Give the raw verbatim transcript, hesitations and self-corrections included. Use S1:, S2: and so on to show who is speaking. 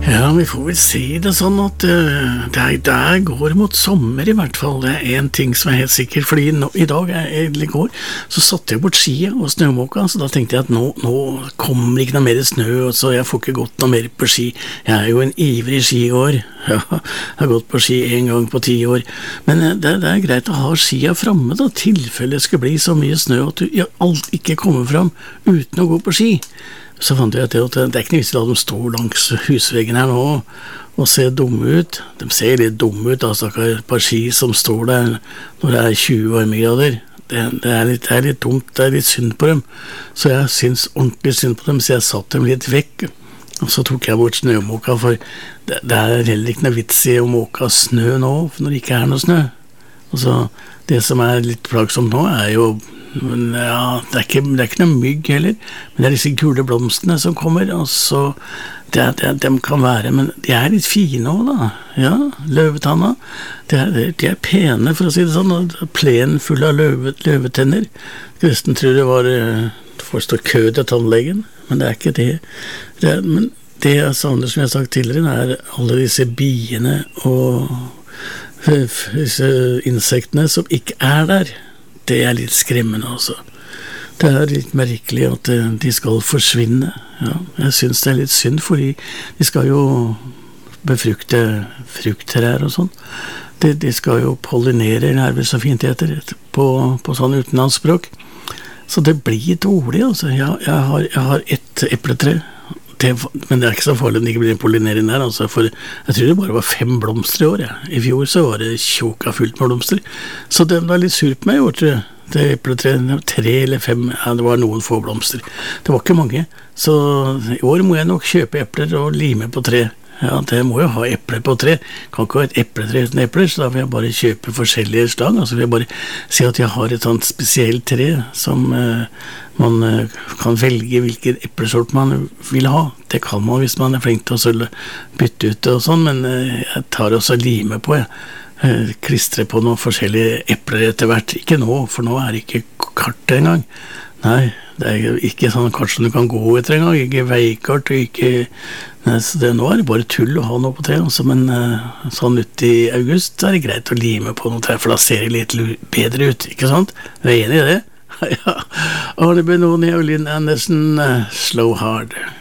S1: Ja, vi får vel si det sånn at uh, det, er, det er går mot sommer i hvert fall. Det er en ting som er helt sikkert, fordi nå, i dag, eller i går, så satte jeg bort skia og snømåka, så da tenkte jeg at nå, nå kommer ikke noe mer snø, og så jeg får ikke gått noe mer på ski. Jeg er jo en ivrig skigåer. Ja, jeg har gått på ski en gang på ti år. Men uh, det, det er greit å ha skia framme, da, tilfelle det skal bli så mye snø at du ja, alt ikke kommer fram uten å gå på ski. Så fant jeg til at det er ikke noe vits at de står langs husveggen her nå og ser dumme ut. De ser litt dumme ut, da, stakkar et par ski som står der når det er tjue varmegrader. Det, det, er litt, det er litt dumt, det er litt synd på dem. Så jeg syns ordentlig synd på dem, så jeg satt dem litt vekk. Og så tok jeg bort snømåka, for det, det er heller ikke noe vits i å måke snø nå, når det ikke er noe snø. Og så det som er litt plagsomt nå, er jo Men ja, det er, ikke, det er ikke noe mygg heller, men det er disse gule blomstene som kommer, og så det, det, de kan være, men de er litt fine også da, ja, løvetanna, de er, de er pene for å si det sånn, plen full av løve, løvetenner. Nesten tror det var forstå kø til tannlegen, men det er ikke det. Det er, men det jeg savner, som jeg har sagt tidligere, er alle disse biene og disse insektene som ikke er der. Det er litt skremmende også. Det er litt merkelig at de skal forsvinne. Ja, jeg synes det er litt synd, fordi de skal jo befrukte frukttrær og sånn. De, de skal jo pollinere, det er vel så fint det heter, på, på sånn utenlandsspråk. Så det blir dårlig, altså. Ja, jeg, har, jeg har ett epletre, det, men det er ikke så farlig om det ikke blir en pollinering der, altså, for jeg tror det bare var fem blomster i år, ja. I fjor så var det tjoka fullt med blomster, så det var litt sur på meg i år, tror jeg. Det epletreet, tre eller fem, ja, det var noen få blomster. Det var ikke mange, så i år må jeg nok kjøpe epler og lime på tre. Ja, det må jo ha epler på tre. Kan ikke ha et epletre uten epler, så da vil jeg bare kjøpe forskjellige slag. Altså vil jeg bare si at jeg har et sånt spesielt tre som eh, man eh, kan velge hvilken eplesort man vil ha. Det kan man hvis man er flink til å bytte ut og sånn, men eh, jeg tar også lime på, jeg. Eh, klistrer på noen forskjellige epler etter hvert. Ikke nå, for nå er det ikke kart engang. Nei, det er ikke sånn kart som du kan gå etter en gang, ikke veikart, og ikke, nei, så det, nå er det bare tull å ha noe på tre, altså, men uh, sånn ut i august så er det greit å lime på noe tre, for da ser det litt bedre ut, ikke sant? Du er enig i det? Ja, Arne Benoni og Linn Andersen, uh, Slow Hard.